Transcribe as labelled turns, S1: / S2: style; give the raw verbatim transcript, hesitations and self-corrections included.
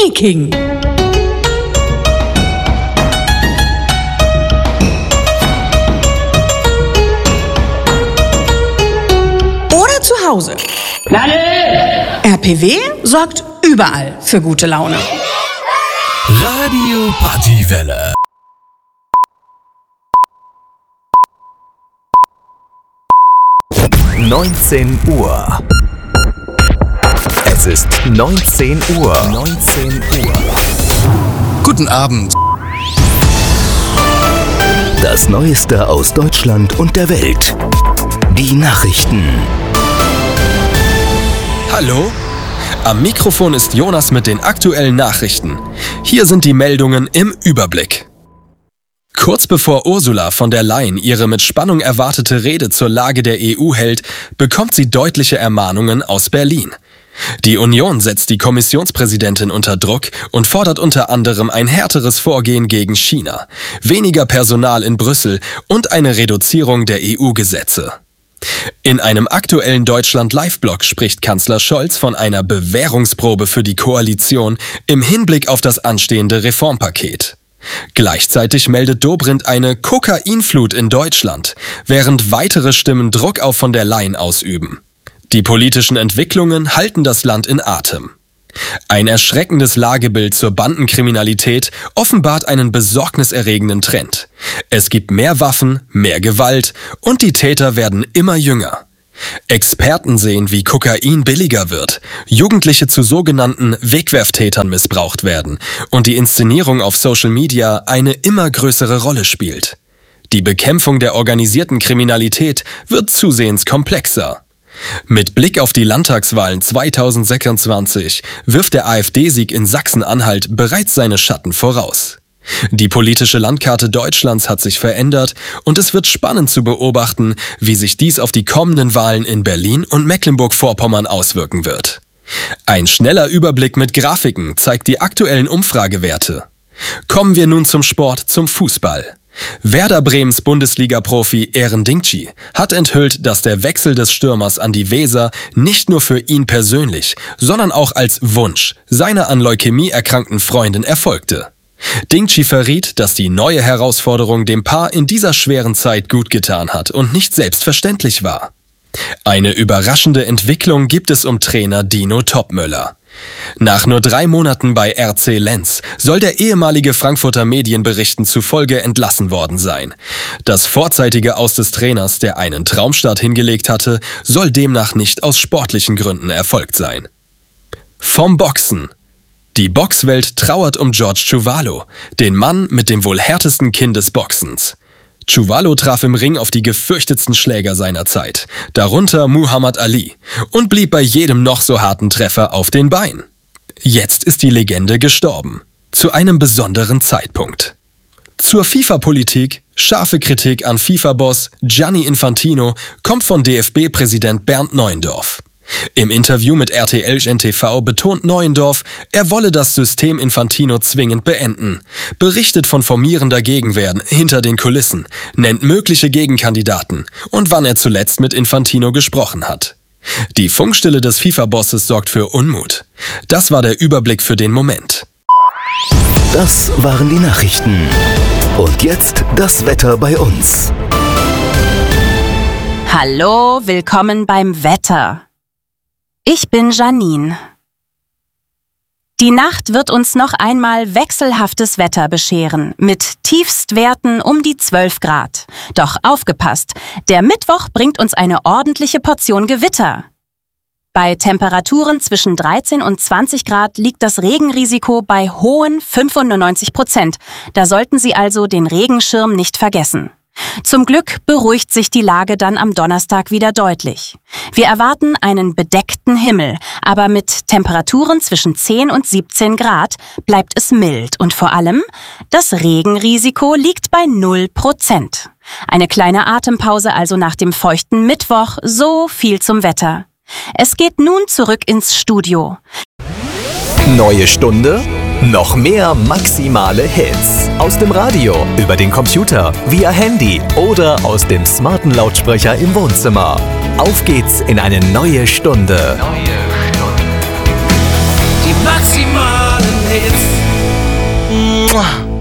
S1: Peking. Oder zu Hause. R P W sorgt überall für gute Laune.
S2: Radio Partywelle. neunzehn Uhr. Es ist neunzehn Uhr. neunzehn Uhr.
S3: Guten Abend.
S2: Das Neueste aus Deutschland und der Welt. Die Nachrichten.
S3: Hallo? Am Mikrofon ist Jonas mit den aktuellen Nachrichten. Hier sind die Meldungen im Überblick. Kurz bevor Ursula von der Leyen ihre mit Spannung erwartete Rede zur Lage der E U hält, bekommt sie deutliche Ermahnungen aus Berlin. Die Union setzt die Kommissionspräsidentin unter Druck und fordert unter anderem ein härteres Vorgehen gegen China, weniger Personal in Brüssel und eine Reduzierung der E U-Gesetze. In einem aktuellen Deutschland-Live-Blog spricht Kanzler Scholz von einer Bewährungsprobe für die Koalition im Hinblick auf das anstehende Reformpaket. Gleichzeitig meldet Dobrindt eine Kokainflut in Deutschland, während weitere Stimmen Druck auf von der Leyen ausüben. Die politischen Entwicklungen halten das Land in Atem. Ein erschreckendes Lagebild zur Bandenkriminalität offenbart einen besorgniserregenden Trend. Es gibt mehr Waffen, mehr Gewalt und die Täter werden immer jünger. Experten sehen, wie Kokain billiger wird, Jugendliche zu sogenannten Wegwerftätern missbraucht werden und die Inszenierung auf Social Media eine immer größere Rolle spielt. Die Bekämpfung der organisierten Kriminalität wird zusehends komplexer. Mit Blick auf die Landtagswahlen zweitausendsechsundzwanzig wirft der AfD-Sieg in Sachsen-Anhalt bereits seine Schatten voraus. Die politische Landkarte Deutschlands hat sich verändert und es wird spannend zu beobachten, wie sich dies auf die kommenden Wahlen in Berlin und Mecklenburg-Vorpommern auswirken wird. Ein schneller Überblick mit Grafiken zeigt die aktuellen Umfragewerte. Kommen wir nun zum Sport, zum Fußball. Werder Bremens Bundesliga-Profi Eren Dingci hat enthüllt, dass der Wechsel des Stürmers an die Weser nicht nur für ihn persönlich, sondern auch als Wunsch seiner an Leukämie erkrankten Freundin erfolgte. Dingci verriet, dass die neue Herausforderung dem Paar in dieser schweren Zeit gut getan hat und nicht selbstverständlich war. Eine überraschende Entwicklung gibt es um Trainer Dino Topmöller. Nach nur drei Monaten bei R C Lens soll der ehemalige Frankfurter Medienberichten zufolge entlassen worden sein. Das vorzeitige Aus des Trainers, der einen Traumstart hingelegt hatte, soll demnach nicht aus sportlichen Gründen erfolgt sein. Vom Boxen. Die Boxwelt trauert um George Chuvalo, den Mann mit dem wohl härtesten Kinn des Boxens. Chuvalo traf im Ring auf die gefürchtetsten Schläger seiner Zeit, darunter Muhammad Ali, und blieb bei jedem noch so harten Treffer auf den Beinen. Jetzt ist die Legende gestorben, zu einem besonderen Zeitpunkt. Zur FIFA-Politik, scharfe Kritik an FIFA-Boss Gianni Infantino kommt von D F B-Präsident Bernd Neuendorf. Im Interview mit R T L N T V betont Neuendorf, er wolle das System Infantino zwingend beenden, berichtet von formierender Gegenwehr hinter den Kulissen, nennt mögliche Gegenkandidaten und wann er zuletzt mit Infantino gesprochen hat. Die Funkstille des FIFA-Bosses sorgt für Unmut. Das war der Überblick für den Moment.
S2: Das waren die Nachrichten. Und jetzt das Wetter bei uns.
S4: Hallo, willkommen beim Wetter. Ich bin Janine. Die Nacht wird uns noch einmal wechselhaftes Wetter bescheren, mit Tiefstwerten um die zwölf Grad. Doch aufgepasst, der Mittwoch bringt uns eine ordentliche Portion Gewitter. Bei Temperaturen zwischen dreizehn und zwanzig Grad liegt das Regenrisiko bei hohen fünfundneunzig Prozent. Da sollten Sie also den Regenschirm nicht vergessen. Zum Glück beruhigt sich die Lage dann am Donnerstag wieder deutlich. Wir erwarten einen bedeckten Himmel, aber mit Temperaturen zwischen zehn und siebzehn Grad bleibt es mild und vor allem, das Regenrisiko liegt bei null Prozent. Eine kleine Atempause also nach dem feuchten Mittwoch, so viel zum Wetter. Es geht nun zurück ins Studio.
S2: Neue Stunde, noch mehr maximale Hits. Aus dem Radio, über den Computer, via Handy oder aus dem smarten Lautsprecher im Wohnzimmer. Auf geht's in eine neue Stunde.
S5: Neue Stunde. Die maximalen Hits. Mua.